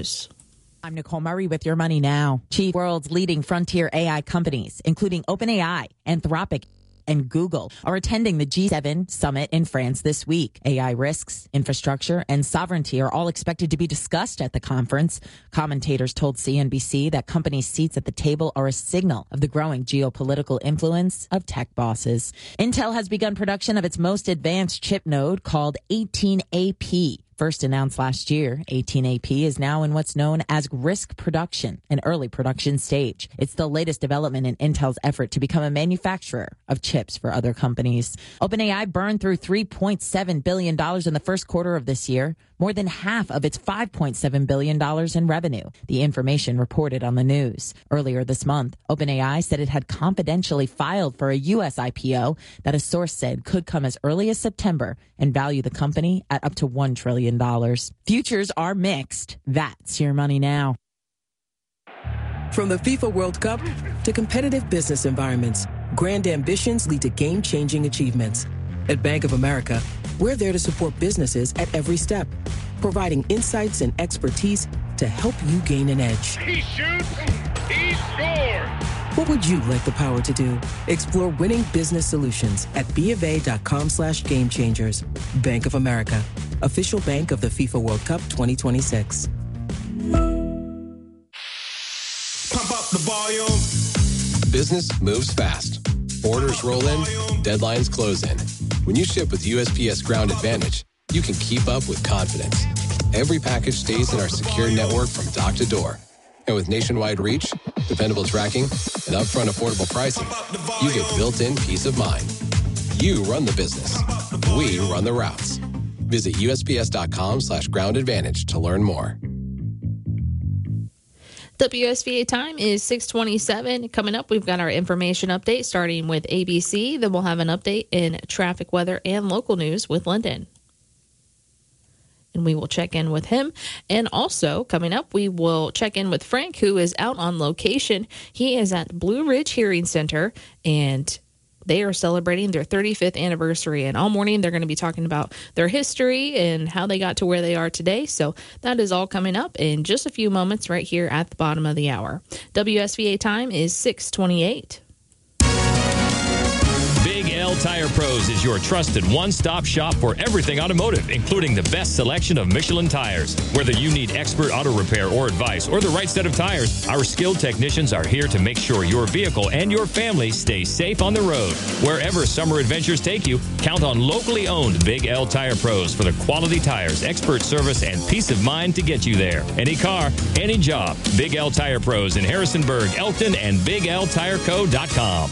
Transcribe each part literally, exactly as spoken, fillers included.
News. I'm Nicole Murray with Your Money Now. Chief world's leading frontier A I companies, including OpenAI, Anthropic, and Google, are attending the G seven summit in France this week. A I risks, infrastructure, and sovereignty are all expected to be discussed at the conference. Commentators told C N B C that companies' seats at the table are a signal of the growing geopolitical influence of tech bosses. Intel has begun production of its most advanced chip node called eighteen A P. First announced last year, eighteen A P is now in what's known as risk production, an early production stage. It's the latest development in Intel's effort to become a manufacturer of chips for other companies. OpenAI burned through three point seven billion dollars in the first quarter of this year, more than half of its five point seven billion dollars in revenue. The information reported on the news. Earlier this month, OpenAI said it had confidentially filed for a U S I P O that a source said could come as early as September and value the company at up to one trillion dollars. Futures are mixed. That's Your Money Now. From the FIFA World Cup to competitive business environments, grand ambitions lead to game-changing achievements. At Bank of America, we're there to support businesses at every step, providing insights and expertise to help you gain an edge. He shoots, he scores! What would you like the power to do? Explore winning business solutions at BofA.com slash game changers. Bank of America, official bank of the FIFA World Cup twenty twenty-six. Pump up the volume. Business moves fast. Orders roll in, deadlines close in. When you ship with U S P S Ground Advantage, you can keep up with confidence. Every package stays in our secure network from dock to door. And with nationwide reach, dependable tracking, and upfront affordable pricing, you get built-in peace of mind. You run the business. We run the routes. Visit USPS.com slash ground advantage to learn more. W S V A time is six twenty-seven. Coming up, we've got our information update starting with A B C. Then we'll have an update in traffic, weather, and local news with Lyndon. And we will check in with him. And also, coming up, we will check in with Frank, who is out on location. He is at Blue Ridge Hearing Center, and they are celebrating their thirty-fifth anniversary. And all morning, they're going to be talking about their history and how they got to where they are today. So that is all coming up in just a few moments right here at the bottom of the hour. W S V A time is six twenty-eight. Big L Tire Pros is your trusted one-stop shop for everything automotive, including the best selection of Michelin tires. Whether you need expert auto repair or advice or the right set of tires, our skilled technicians are here to make sure your vehicle and your family stay safe on the road. Wherever summer adventures take you, count on locally owned Big L Tire Pros for the quality tires, expert service, and peace of mind to get you there. Any car, any job. Big L Tire Pros in Harrisonburg, Elkton, and Big L Tire Co dot com.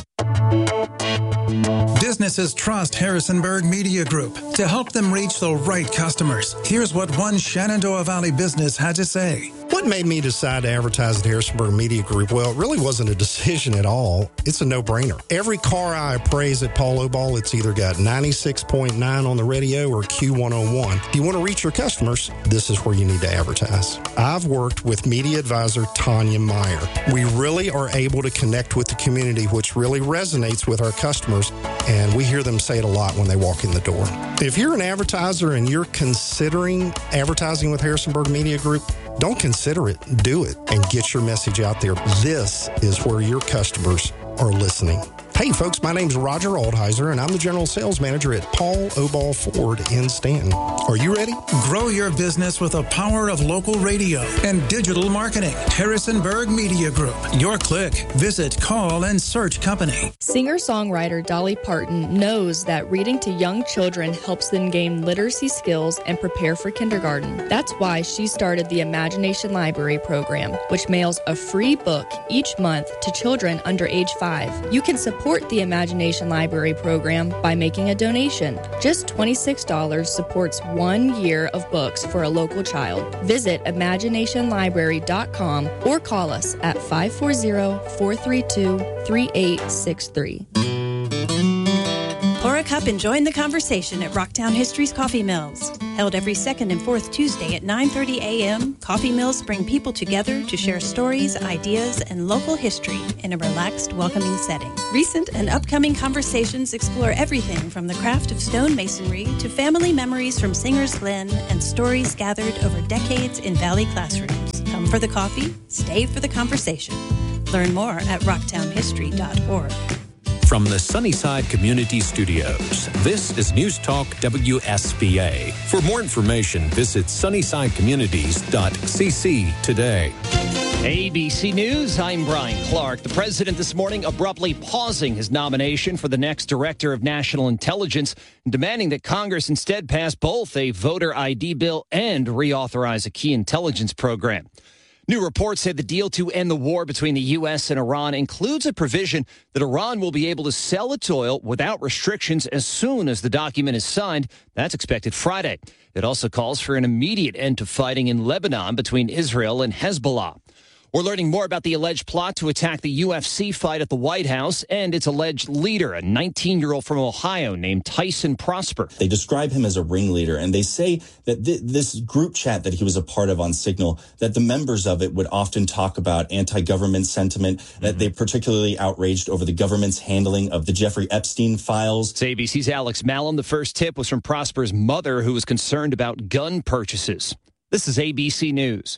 Businesses trust Harrisonburg Media Group to help them reach the right customers. Here's what one Shenandoah Valley business had to say. What made me decide to advertise at Harrisonburg Media Group? Well, it really wasn't a decision at all. It's a no-brainer. Every car I appraise at Paul Obal, it's either got ninety-six point nine on the radio or Q one oh one. If you want to reach your customers, this is where you need to advertise. I've worked with media advisor Tanya Meyer. We really are able to connect with the community, which really resonates with our customers, and we hear them say it a lot when they walk in the door. If you're an advertiser and you're considering advertising with Harrisonburg Media Group, don't consider it, do it, and get your message out there. This is where your customers are listening. Hey, folks, my name's Roger Aldheiser, and I'm the General Sales Manager at Paul Obal Ford in Stanton. Are you ready? Grow your business with the power of local radio and digital marketing. Harrisonburg Media Group. Your click. Visit, call, and search company. Singer-songwriter Dolly Parton knows that reading to young children helps them gain literacy skills and prepare for kindergarten. That's why she started the Imagination Library program, which mails a free book each month to children under age five. You can support Support the Imagination Library program by making a donation. Just twenty-six dollars supports one year of books for a local child. Visit imagination library dot com or call us at five four zero, four three two, three eight six three. Pour a cup and join the conversation at Rocktown History's Coffee Mills. Held every second and fourth Tuesday at nine thirty a.m., Coffee Mills bring people together to share stories, ideas, and local history in a relaxed, welcoming setting. Recent and upcoming conversations explore everything from the craft of stonemasonry to family memories from Singer's Glen and stories gathered over decades in Valley classrooms. Come for the coffee, stay for the conversation. Learn more at rocktown history dot org. From the Sunnyside Community Studios, this is News Talk W S V A. For more information, visit sunnyside communities dot c c today. A B C News, I'm Brian Clark. The president this morning abruptly pausing his nomination for the next director of national intelligence, demanding that Congress instead pass both a voter I D bill and reauthorize a key intelligence program. New reports said the deal to end the war between the U S and Iran includes a provision that Iran will be able to sell its oil without restrictions as soon as the document is signed. That's expected Friday. It also calls for an immediate end to fighting in Lebanon between Israel and Hezbollah. We're learning more about the alleged plot to attack the U F C fight at the White House and its alleged leader, a nineteen-year-old from Ohio named Tyson Prosper. They describe him as a ringleader, and they say that th- this group chat that he was a part of on Signal, that the members of it would often talk about anti-government sentiment, mm-hmm. that they particularly outraged over the government's handling of the Jeffrey Epstein files. It's A B C's Alex Malum. The first tip was from Prosper's mother, who was concerned about gun purchases. This is A B C News.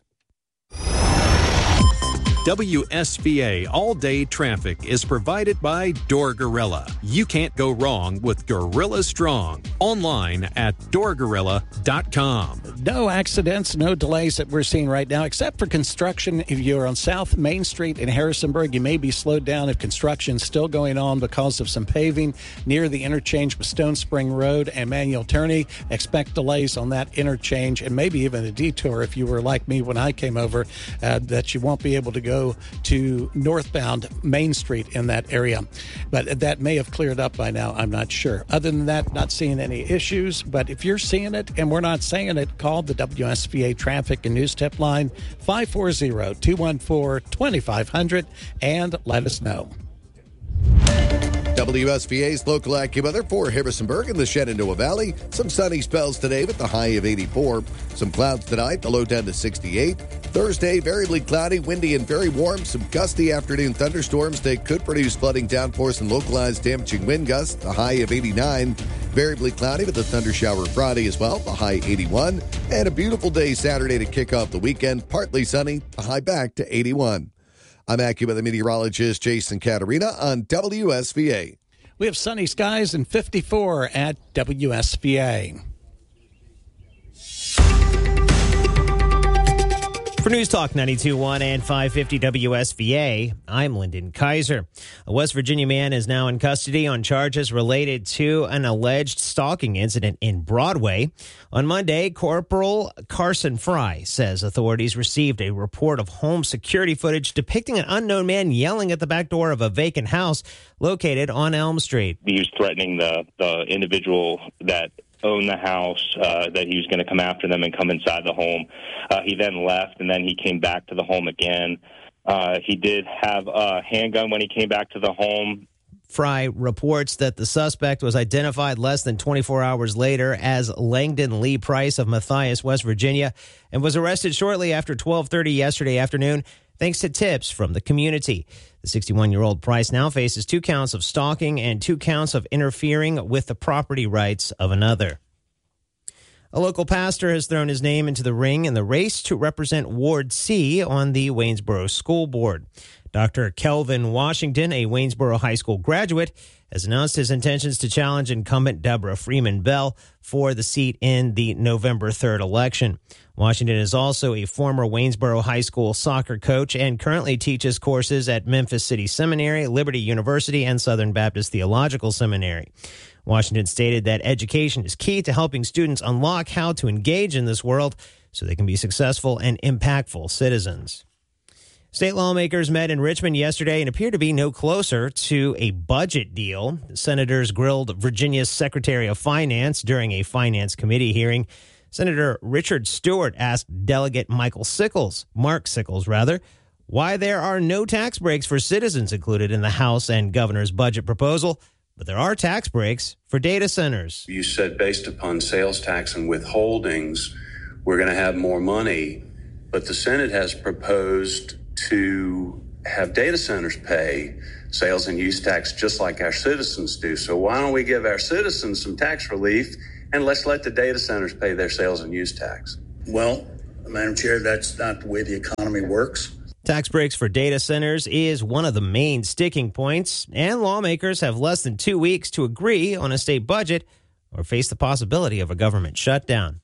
W S V A All-Day Traffic is provided by Door Gorilla. You can't go wrong with Gorilla Strong. Online at door gorilla dot com. No accidents, no delays that we're seeing right now, except for construction. If you're on South Main Street in Harrisonburg, you may be slowed down if construction's still going on because of some paving near the interchange with Stone Spring Road and Manuel Turney. Expect delays on that interchange and maybe even a detour if you were like me when I came over, uh, that you won't be able to go to northbound Main Street in that area. But that may have cleared up by now. I'm not sure. Other than that, not seeing any issues. But if you're seeing it and we're not saying it, call the W S V A Traffic and News Tip line five four zero, two one four, two five zero zero and let us know. W S V A's local AccuWeather for Harrisonburg and the Shenandoah Valley. Some sunny spells today with the high of eighty-four. Some clouds tonight, the low down to sixty-eight. Thursday, variably cloudy, windy, and very warm. Some gusty afternoon thunderstorms. They could produce flooding downpours and localized damaging wind gusts. The high of eighty-nine. Variably cloudy with a thunder shower Friday as well. The high eighty-one. And a beautiful day Saturday to kick off the weekend. Partly sunny. The high back to eighty-one. I'm AccuWeather meteorologist Jason Caterina on W S V A. We have sunny skies and fifty-four at W S V A. For News Talk ninety-two point one and five fifty W S V A, I'm Lyndon Kaiser. A West Virginia man is now in custody on charges related to an alleged stalking incident in Broadway. On Monday, Corporal Carson Fry says authorities received a report of home security footage depicting an unknown man yelling at the back door of a vacant house located on Elm Street. He was threatening the, the individual that owned the house, uh, that he was going to come after them and come inside the home. Uh, he then left, and then he came back to the home again. Uh, he did have a handgun when he came back to the home. Fry reports that the suspect was identified less than twenty-four hours later as Langdon Lee Price of Matthias, West Virginia, and was arrested shortly after twelve thirty yesterday afternoon, thanks to tips from the community. The sixty-one-year-old Price now faces two counts of stalking and two counts of interfering with the property rights of another. A local pastor has thrown his name into the ring in the race to represent Ward C on the Waynesboro School Board. Doctor Kelvin Washington, a Waynesboro High School graduate, has announced his intentions to challenge incumbent Deborah Freeman Bell for the seat in the November third election. Washington is also a former Waynesboro High School soccer coach and currently teaches courses at Memphis City Seminary, Liberty University, and Southern Baptist Theological Seminary. Washington stated that education is key to helping students unlock how to engage in this world so they can be successful and impactful citizens. State lawmakers met in Richmond yesterday and appear to be no closer to a budget deal. The senators grilled Virginia's Secretary of Finance during a Finance Committee hearing. Senator Richard Stewart asked Delegate Michael Sickles, Mark Sickles rather, why there are no tax breaks for citizens included in the House and governor's budget proposal, but there are tax breaks for data centers. You said based upon sales tax and withholdings, we're going to have more money, but the Senate has proposed to have data centers pay sales and use tax just like our citizens do. So why don't we give our citizens some tax relief and let's let the data centers pay their sales and use tax? Well, Madam Chair, that's not the way the economy works. Tax breaks for data centers is one of the main sticking points, and lawmakers have less than two weeks to agree on a state budget or face the possibility of a government shutdown.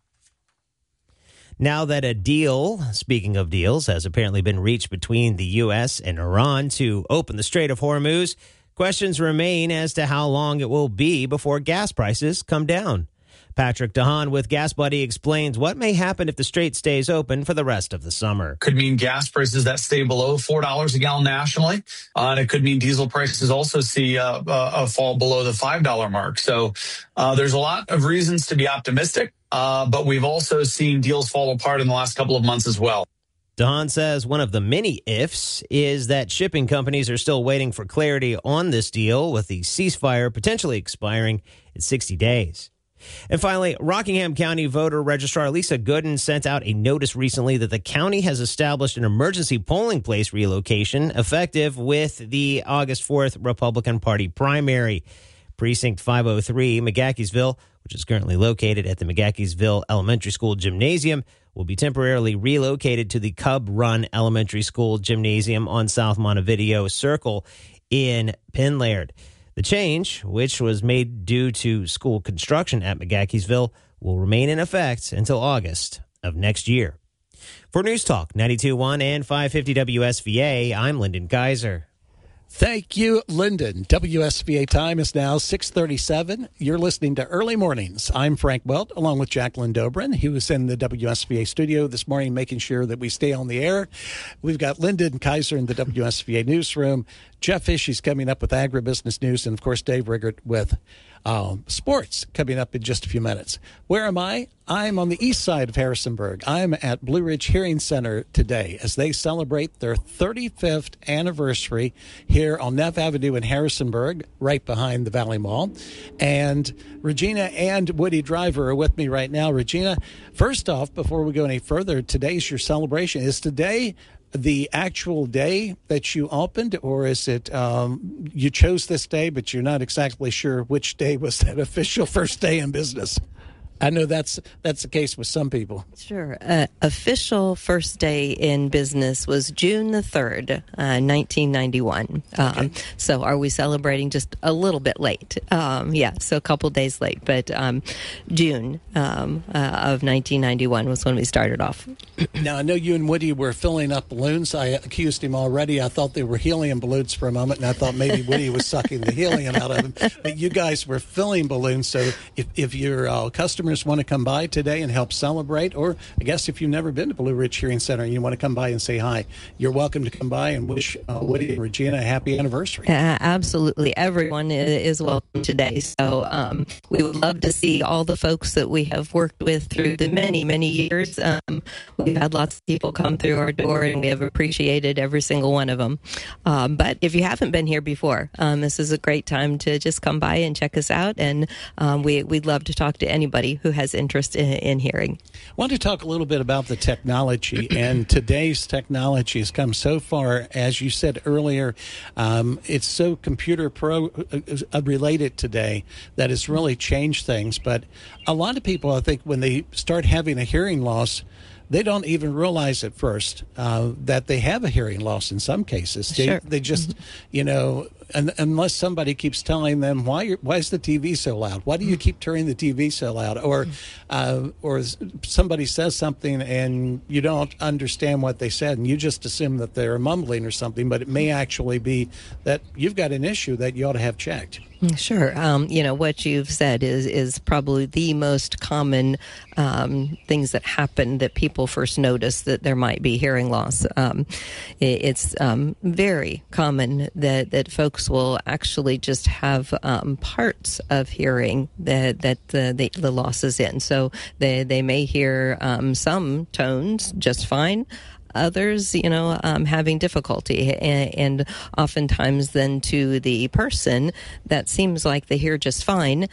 Now that a deal, speaking of deals, has apparently been reached between the U S and Iran to open the Strait of Hormuz, questions remain as to how long it will be before gas prices come down. Patrick DeHaan with Gas Buddy explains what may happen if the strait stays open for the rest of the summer. Could mean gas prices that stay below four dollars a gallon nationally. Uh, and it could mean diesel prices also see uh, uh, a fall below the five dollars mark. So uh, there's a lot of reasons to be optimistic, uh, but we've also seen deals fall apart in the last couple of months as well. DeHaan says one of the many ifs is that shipping companies are still waiting for clarity on this deal, with the ceasefire potentially expiring in sixty days. And finally, Rockingham County voter registrar Lisa Gooden sent out a notice recently that the county has established an emergency polling place relocation effective with the August fourth Republican Party primary. Precinct five oh three, McGahkeysville, which is currently located at the McGahkeysville Elementary School Gymnasium, will be temporarily relocated to the Cub Run Elementary School Gymnasium on South Montevideo Circle in Penlaird. The change, which was made due to school construction at McGahkeysville, will remain in effect until August of next year. For News Talk ninety-two point one and five fifty W S V A, I'm Lyndon Kaiser. Thank you, Lyndon. W S V A time is now six thirty-seven. You're listening to Early Mornings. I'm Frank Welt, along with Jacqueline Dobrin, who is in the W S V A studio this morning, making sure that we stay on the air. We've got Lyndon Kaiser in the W S V A newsroom. Jeff Fish is coming up with agribusiness news, and, of course, Dave Riggert with um, sports coming up in just a few minutes. Where am I? I'm on the east side of Harrisonburg. I'm at Blue Ridge Hearing Center today as they celebrate their thirty-fifth anniversary here on Neff Avenue in Harrisonburg, right behind the Valley Mall. And Regina and Woody Driver are with me right now. Regina, first off, before we go any further, today's your celebration. Is today the actual day that you opened, or is it um, you chose this day, but you're not exactly sure which day was that official first day in business? I know that's that's the case with some people. Sure. Uh, official first day in business was June the third, uh, nineteen ninety-one. Um, okay. So are we celebrating just a little bit late? Um, yeah, so a couple days late. But um, June um, uh, of nineteen ninety-one was when we started off. Now, I know you and Woody were filling up balloons. I accused him already. I thought they were helium balloons for a moment, and I thought maybe Woody was sucking the helium out of them. But you guys were filling balloons. So if, if your uh, customers want to come by today and help celebrate, or I guess if you've never been to Blue Ridge Hearing Center and you want to come by and say hi, you're welcome to come by and wish uh, Woody and Regina a happy anniversary. Uh, absolutely. Everyone is welcome today. So um, we would love to see all the folks that we have worked with through the many, many years. Um, we've had lots of people come through our door, and we have appreciated every single one of them. Um, but if you haven't been here before, um, this is a great time to just come by and check us out. And um, we, we'd love to talk to anybody who has interest in, in hearing. I want to talk a little bit about the technology, and today's technology has come so far. As you said earlier, um, it's so computer pro uh, related today that it's really changed things. But a lot of people, I think, when they start having a hearing loss, they don't even realize at first uh, that they have a hearing loss in some cases. They, sure. they just, you know, un- unless somebody keeps telling them, why you're, why is the T V so loud? Why do you keep turning the T V so loud? Or, uh, or somebody says something and you don't understand what they said, and you just assume that they're mumbling or something, but it may actually be that you've got an issue that you ought to have checked. Sure. Um, you know, what you've said is, is probably the most common um, things that happen that people first notice that there might be hearing loss. Um, it, it's um, very common that, that folks will actually just have um, parts of hearing that, that the, the, the loss is in. So they, they may hear um, some tones just fine. Others, you know, um, having difficulty, and, and oftentimes then to the person that seems like they hear just fine,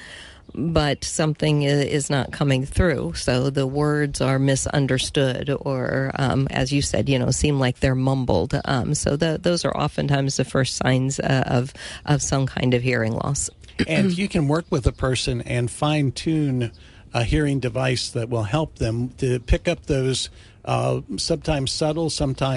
but something is not coming through. So the words are misunderstood, or, um, as you said, you know, seem like they're mumbled. Um, so the, those are oftentimes the first signs uh, of of some kind of hearing loss. And you can work with a person and fine tune a hearing device that will help them to pick up those uh, sometimes subtle, sometimes